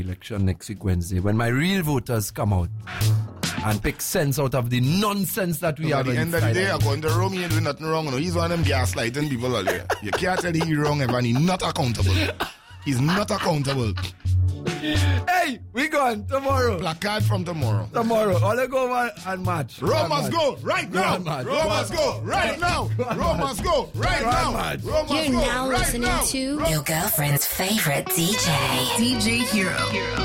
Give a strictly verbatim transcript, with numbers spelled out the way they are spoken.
election next week Wednesday when my real voters come out and pick sense out of the nonsense that we no, have. At the end of the day, according to Rome, he ain't doing nothing wrong. No. He's one of them gaslighting people all there. You can't tell he's wrong ever, and he's not accountable. He's not accountable. Hey, we gone tomorrow. Placard from tomorrow. Tomorrow. All I go on and match. Rome must go right now. Rome must go right now. Rome must go right now. You're now listening to your girlfriend's favorite D J, D J Hero.